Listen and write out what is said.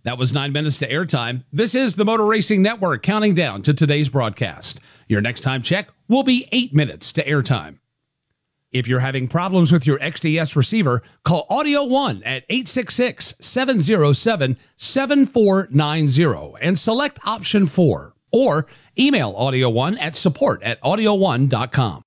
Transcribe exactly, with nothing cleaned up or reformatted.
That was nine minutes to airtime. This is the Motor Racing Network counting down to today's broadcast. Your next time check will be eight minutes to airtime. If you're having problems with your X D S receiver, call Audio One at eight six six, seven zero seven, seven four nine zero and select option four. Or email Audio One at support at audio one dot com.